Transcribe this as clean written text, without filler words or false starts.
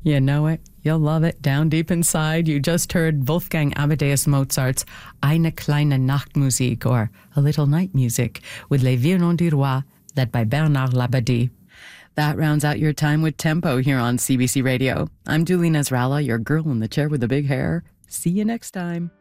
You know it. You'll love it. Down deep inside, you just heard Wolfgang Amadeus Mozart's Eine kleine Nachtmusik, or A Little Night Music, with Les Violons du Roi, led by Bernard Labadie. That rounds out your time with Tempo here on CBC Radio. I'm Julie Nasrallah, your girl in the chair with the big hair. See you next time.